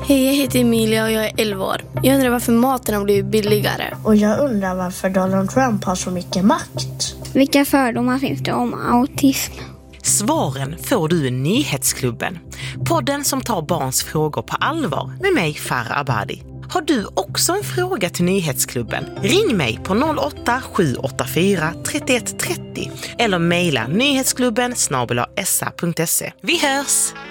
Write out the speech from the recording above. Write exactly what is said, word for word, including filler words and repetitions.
Hej, jag heter Emilia och jag är elva år. Jag undrar varför maten har blivit billigare. Och jag undrar varför Donald Trump har så mycket makt. Vilka fördomar finns det om autism? Svaren får du i Nyhetsklubben. Podden som tar barns frågor på allvar med mig, Farah Abadi. Har du också en fråga till Nyhetsklubben? Ring mig på noll åtta sju åtta fyra tre ett tre noll eller mejla nyhetsklubben snabel-a s a punkt se. Vi hörs!